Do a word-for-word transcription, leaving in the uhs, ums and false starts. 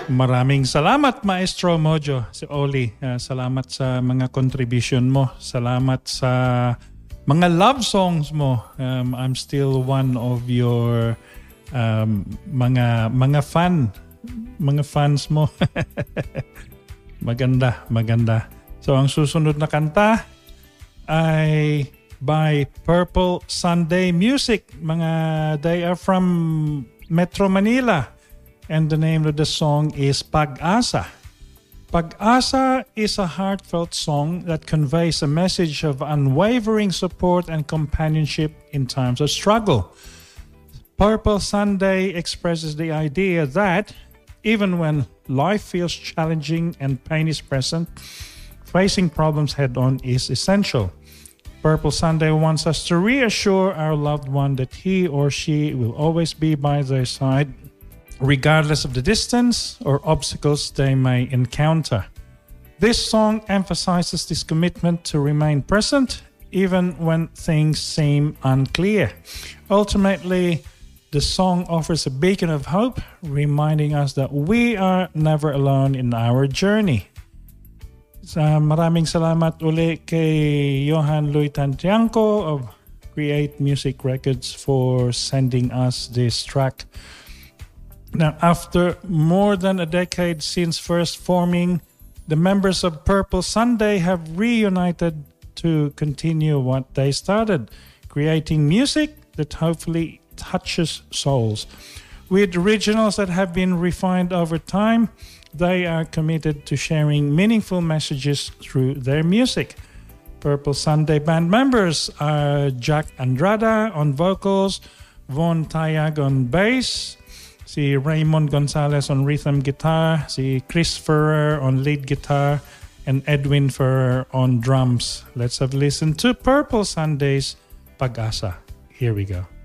Maraming salamat, Maestro Mojo, si Oli. Uh, salamat sa mga contribution mo. Salamat sa mga love songs mo. Um, I'm still one of your um, mga mga fan, mga fans mo. Maganda, maganda. So ang susunod na kanta ay by Purple Sunday Music. Mga they are from Metro Manila. And the name of the song is Pag-asa. Pag-asa is a heartfelt song that conveys a message of unwavering support and companionship in times of struggle. Purple Sunday expresses the idea that even when life feels challenging and pain is present, facing problems head-on is essential. Purple Sunday wants us to reassure our loved one that he or she will always be by their side, regardless of the distance or obstacles they may encounter. This song emphasizes this commitment to remain present even when things seem unclear. Ultimately, the song offers a beacon of hope, reminding us that we are never alone in our journey. Sa maraming salamat uli kay Johan Louis Tantiangco of Create Music Records for sending us this track. Now, after more than a decade since first forming, the members of Purple Sunday have reunited to continue what they started, creating music that hopefully touches souls. With originals that have been refined over time, they are committed to sharing meaningful messages through their music. Purple Sunday band members are Jack Andrada on vocals, Von Tayag on bass, si Raymond Gonzalez on rhythm guitar, si Chris Ferrer on lead guitar, and Edwin Ferrer on drums. Let's have a listen to Purple Sunday's Pag-asa. Here we go.